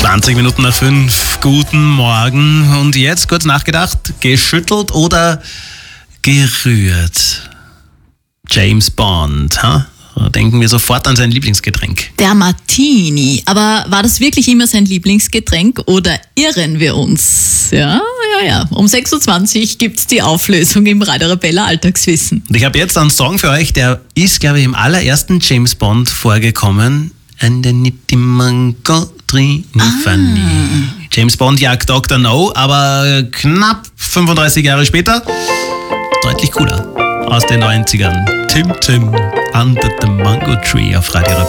20 Minuten nach 5. Guten Morgen. Und jetzt kurz nachgedacht, geschüttelt oder gerührt? James Bond, ha? Da denken wir sofort an sein Lieblingsgetränk. Der Martini. Aber war das wirklich immer sein Lieblingsgetränk oder irren wir uns? Ja. Um 6.20 Uhr gibt's die Auflösung im Radio Arabella Alltagswissen. Und ich habe jetzt einen Song für euch, der ist, glaube ich, im allerersten James Bond vorgekommen. And then it mango funny. James Bond jagt Dr. No, aber knapp 35 Jahre später deutlich cooler. Aus den 90ern. Tim Tim Under the Mango Tree auf Radio Arabella.